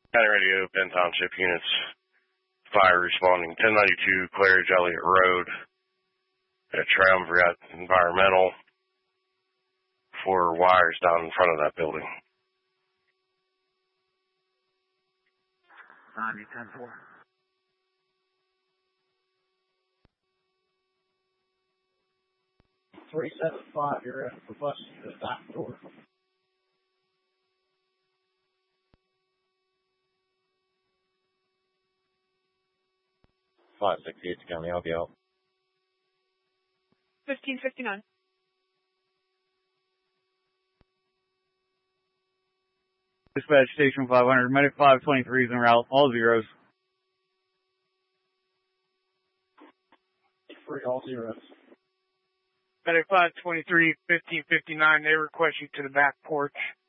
County Radio, Penn Township units, fire responding 1092 Claridge Elliott Road at Triumvirate Environmental. 4 wires down in front of that building. 90-10-4. 375, you're at the bus to the back door. 568 County, I'll be out. 1559. Dispatch Station 500, Medic 523 is en route, all zeros. 3 all zeros. Medic 523, 1559, they request you to the back porch.